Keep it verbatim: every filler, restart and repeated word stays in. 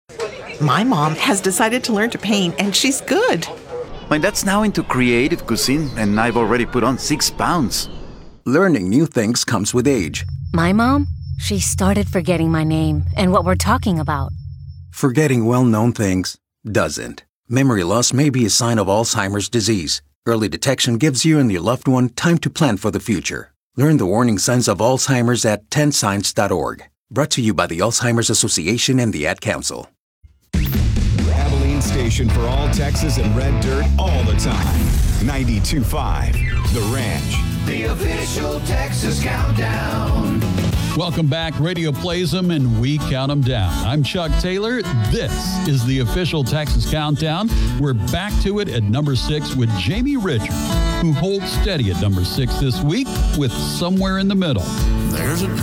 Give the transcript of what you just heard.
My mom has decided to learn to paint, and she's good. My dad's now into creative cuisine, and I've already put on six pounds. Learning new things comes with age. My mom, she started forgetting my name and what we're talking about. Forgetting well-known things doesn't. Memory loss may be a sign of Alzheimer's disease. Early detection gives you and your loved one time to plan for the future. Learn the warning signs of Alzheimer's at ten signs dot org. Brought to you by the Alzheimer's Association and the Ad Council. Abilene station for all Texas and red dirt all the time. ninety-two point five, The Ranch. The official Texas Countdown. Welcome back. Radio plays them and we count them down. I'm Chuck Taylor. This is the official Texas Countdown. We're back to it at number six with Jamie Richards, who holds steady at number six this week with Somewhere in the Middle. There's a